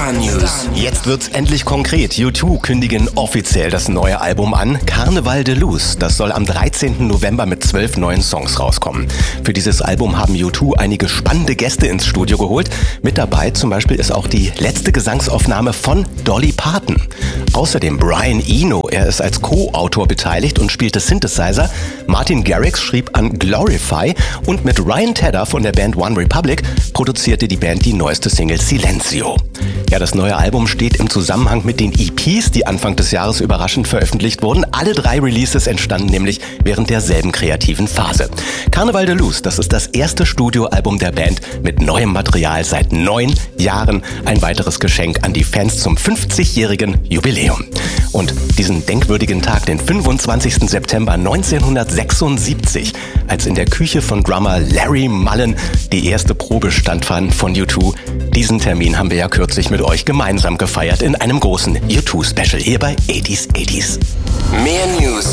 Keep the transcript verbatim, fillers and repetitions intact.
Star News. Jetzt wird's endlich konkret. U zwei kündigen offiziell das neue Album an. Carnival de Luz. Das soll am dreizehnten November mit zwölf neuen Songs rauskommen. Für dieses Album haben U zwei einige spannende Gäste ins Studio geholt. Mit dabei zum Beispiel ist auch die letzte Gesangsaufnahme von Dolly Parton. Außerdem Brian Eno. Er ist als Co-Autor beteiligt und spielte Synthesizer. Martin Garrix schrieb an Glorify. Und mit Ryan Tedder von der Band One Republic produzierte die Band die neueste Single Silencio. Ja, das neue Album steht im Zusammenhang mit den E Ps, die Anfang des Jahres überraschend veröffentlicht wurden. Alle drei Releases entstanden nämlich während derselben kreativen Phase. Carnival de Luz, das ist das erste Studioalbum der Band mit neuem Material seit neun Jahren. Ein weiteres Geschenk an die Fans zum fünfzigjährigen Jubiläum. Und diesen denkwürdigen Tag, den fünfundzwanzigsten September neunzehnhundertsechsundsiebzig, als in der Küche von Drummer Larry Mullen die erste Probe stattfand von U zwei. Diesen Termin haben wir ja kürzlich mit euch gemeinsam gefeiert in einem großen U zwei Special hier bei achtziger achtziger. Mehr News